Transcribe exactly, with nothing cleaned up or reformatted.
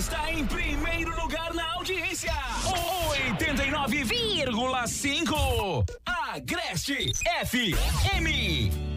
está em primeiro lugar na audiência. oitenta e nove vírgula cinco. Agreste F M.